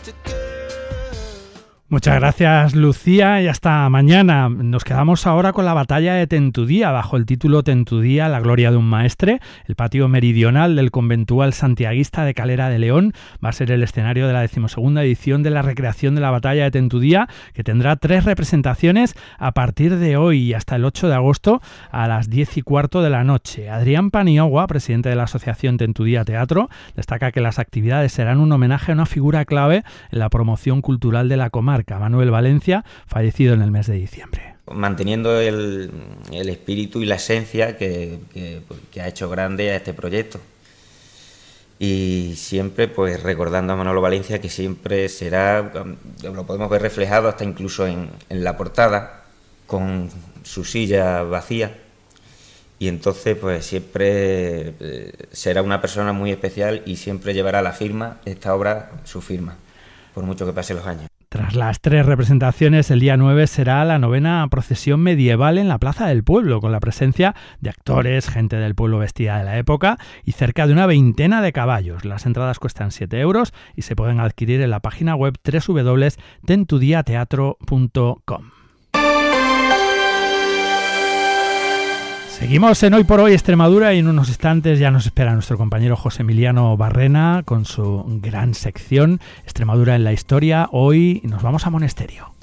Muchas gracias, Lucía, y hasta mañana. Nos quedamos ahora con la batalla de Tentudía, bajo el título Tentudía, la gloria de un maestre. El patio meridional del conventual santiaguista de Calera de León va a ser el escenario de la 12ª edición de la recreación de la batalla de Tentudía, que tendrá 3 representaciones a partir de hoy y hasta el 8 de agosto a las 10:15 de la noche. Adrián Paniagua, presidente de la Asociación Tentudía Teatro, destaca que las actividades serán un homenaje a una figura clave en la promoción cultural de la comarca, Manuel Valencia, fallecido en el mes de diciembre. Manteniendo el espíritu y la esencia que ha hecho grande a este proyecto. Y siempre pues recordando a Manolo Valencia, que siempre será, lo podemos ver reflejado hasta incluso en la portada, con su silla vacía. Y entonces pues siempre será una persona muy especial y siempre llevará la firma, esta obra, su firma, por mucho que pasen los años. Tras las 3 representaciones, el día 9 será la 9ª procesión medieval en la Plaza del Pueblo, con la presencia de actores, gente del pueblo vestida de la época y cerca de una veintena de caballos. Las entradas cuestan 7 euros y se pueden adquirir en la página web www.tentudiateatro.com. Seguimos en Hoy por Hoy Extremadura y en unos instantes ya nos espera nuestro compañero José Emiliano Barrena con su gran sección Extremadura en la historia. Hoy nos vamos a Monesterio.